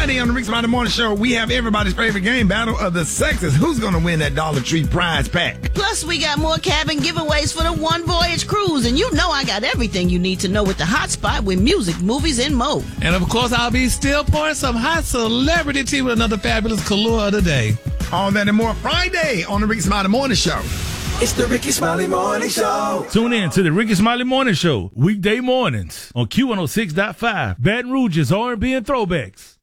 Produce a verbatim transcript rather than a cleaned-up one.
Friday on the Rick Smiley Morning Show, we have everybody's favorite game, Battle of the Sexes. Who's going to win that Dollar Tree prize pack? Plus, we got more cabin giveaways for the One Voyage Cruise. And you know I got everything you need to know with the hot spot with music, movies, and more. And of course, I'll be still pouring some hot celebrity tea with another fabulous Kahlua of the day. All that and more Friday on the Rick Smiley Morning Show. It's the Ricky Smiley Morning Show. Tune in to the Ricky Smiley Morning Show, weekday mornings on Q one oh six point five, Baton Rouge's R and B and Throwbacks.